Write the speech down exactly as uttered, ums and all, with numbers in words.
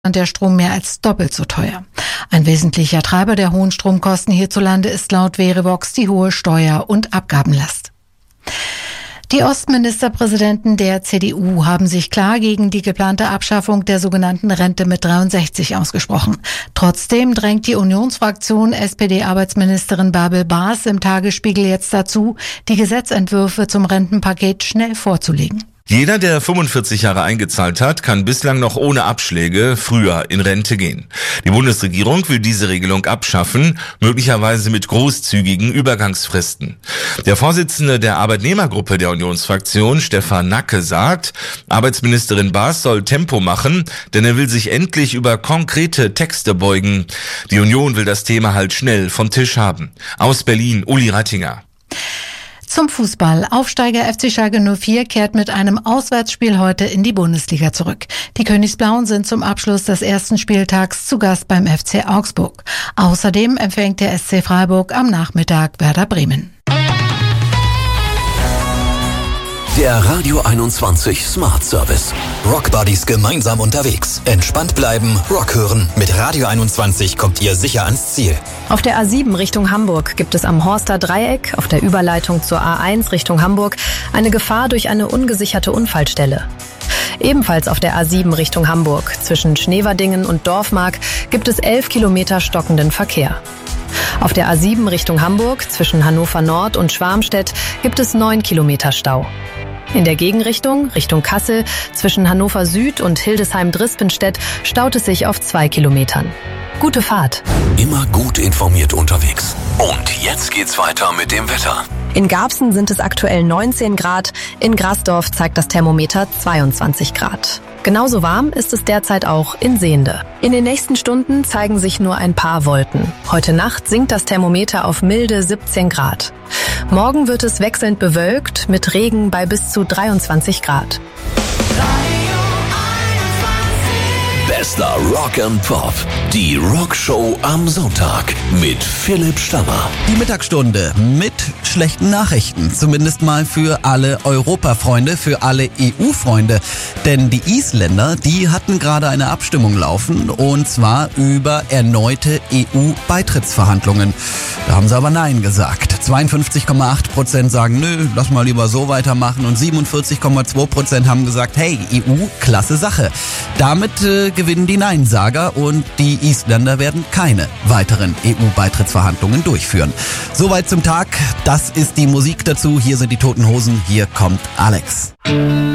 der Strom mehr als doppelt so teuer. Ein wesentlicher Treiber der hohen Stromkosten hierzulande ist laut Verivox die hohe Steuer- und Abgabenlast. Die Ostministerpräsidenten der C D U haben sich klar gegen die geplante Abschaffung der sogenannten Rente mit dreiundsechzig ausgesprochen. Trotzdem drängt die Unionsfraktion S P D-Arbeitsministerin Bärbel Baas im Tagesspiegel jetzt dazu, die Gesetzentwürfe zum Rentenpaket schnell vorzulegen. Jeder, der fünfundvierzig Jahre eingezahlt hat, kann bislang noch ohne Abschläge früher in Rente gehen. Die Bundesregierung will diese Regelung abschaffen, möglicherweise mit großzügigen Übergangsfristen. Der Vorsitzende der Arbeitnehmergruppe der Unionsfraktion, Stefan Nacke, sagt, Arbeitsministerin Baas soll Tempo machen, denn er will sich endlich über konkrete Texte beugen. Die Union will das Thema halt schnell vom Tisch haben. Aus Berlin, Uli Rattinger. Zum Fußball. Aufsteiger F C Schalke null vier kehrt mit einem Auswärtsspiel heute in die Bundesliga zurück. Die Königsblauen sind zum Abschluss des ersten Spieltags zu Gast beim F C Augsburg. Außerdem empfängt der S C Freiburg am Nachmittag Werder Bremen. Der Radio einundzwanzig Smart Service. Rock Buddies gemeinsam unterwegs. Entspannt bleiben, Rock hören. Mit Radio einundzwanzig kommt ihr sicher ans Ziel. Auf der A sieben Richtung Hamburg gibt es am Horster Dreieck, auf der Überleitung zur A eins Richtung Hamburg, eine Gefahr durch eine ungesicherte Unfallstelle. Ebenfalls auf der A sieben Richtung Hamburg, zwischen Schneverdingen und Dorfmark, gibt es elf Kilometer stockenden Verkehr. Auf der A sieben Richtung Hamburg, zwischen Hannover Nord und Schwarmstedt, gibt es neun Kilometer Stau. In der Gegenrichtung, Richtung Kassel, zwischen Hannover Süd und Hildesheim-Drispenstedt, staut es sich auf zwei Kilometern. Gute Fahrt. Immer gut informiert unterwegs. Und jetzt geht's weiter mit dem Wetter. In Garbsen sind es aktuell neunzehn Grad, in Grasdorf zeigt das Thermometer zweiundzwanzig Grad. Genauso warm ist es derzeit auch in Sehnde. In den nächsten Stunden zeigen sich nur ein paar Wolken. Heute Nacht sinkt das Thermometer auf milde siebzehn Grad. Morgen wird es wechselnd bewölkt mit Regen bei bis zu dreiundzwanzig Grad. Bester Rock and Pop. Die Rockshow am Sonntag mit Philipp Stammer. Die Mittagsstunde mit schlechten Nachrichten. Zumindest mal für alle Europafreunde, für alle E U-Freunde. Denn die Isländer, die hatten gerade eine Abstimmung laufen. Und zwar über erneute E U-Beitrittsverhandlungen. Da haben sie aber Nein gesagt. zweiundfünfzig Komma acht Prozent sagen, nö, lass mal lieber so weitermachen. Und siebenundvierzig Komma zwei Prozent haben gesagt, hey, E U, klasse Sache. Damit äh, gewinnen die Neinsager und die Isländer werden keine weiteren E U-Beitrittsverhandlungen durchführen. Soweit zum Tag. Das ist die Musik dazu. Hier sind die Toten Hosen. Hier kommt Alex.